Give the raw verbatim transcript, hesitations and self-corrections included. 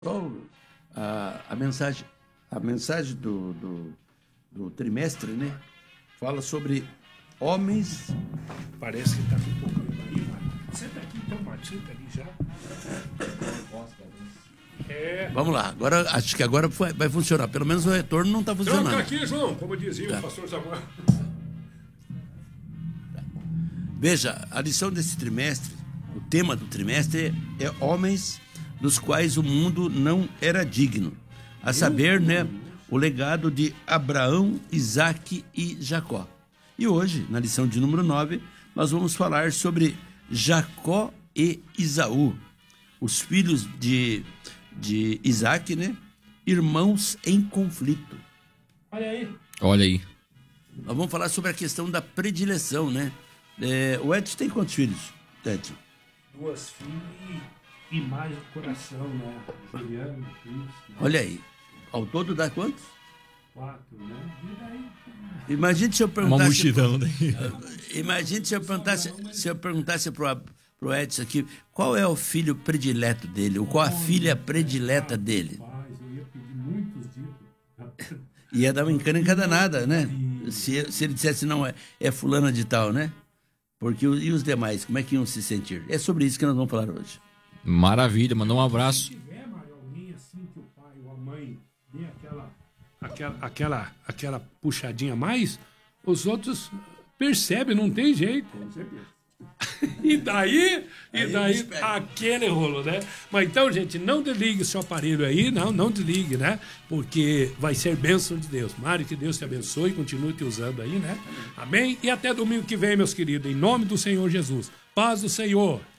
Qual a, a mensagem, a mensagem do, do, do trimestre, né? Fala sobre homens. Parece que tá com um problema aí, mano. Senta aqui então, Marcos, senta ali já. É. Vamos lá, agora acho que agora vai, vai funcionar. Pelo menos o retorno não está funcionando. Troca aqui, João, como dizia Tá. o pastor Samuel. Veja, a lição desse trimestre, o tema do trimestre é homens dos quais o mundo não era digno. A saber, né, o legado de Abraão, Isaque e Jacó. E hoje, na lição de número nove, nós vamos falar sobre Jacó e Esaú, os filhos de, de Isaque, né, irmãos em conflito. Olha aí. Olha aí. Nós vamos falar sobre a questão da predileção, né? É, o Edson tem quantos filhos, Edson? Duas filhas e mais o coração, né? Juliano, Cristo. Né? Olha aí. Ao todo dá quantos? Quatro, né? E daí? Imagine se eu perguntasse... Uma multidão, né? Imagine se eu perguntasse, se eu perguntasse pro, pro Edson aqui, qual é o filho predileto dele, ou qual a filha predileta dele? Rapaz, eu ia pedir muitos dias. Ia dar uma encrenca danada, né? Se, se ele dissesse, não, é, é fulana de tal, né? Porque o- e os demais, como é que iam se sentir? É sobre isso que nós vamos falar hoje. Maravilha, mandou um abraço. Se tiver, Mário, alguém assim que o pai ou a mãe dê aquela, aquela, aquela, aquela puxadinha a mais, os outros percebem, não tem jeito. Com certeza. E daí, e Aí daí eles pegam. aquele rolo, né? Mas então, gente, não desligue o seu aparelho aí, não, não desligue, né? Porque vai ser bênção de Deus. Mário, que Deus te abençoe e continue te usando aí, né? Amém? E até domingo que vem, meus queridos, em nome do Senhor Jesus. Paz do Senhor.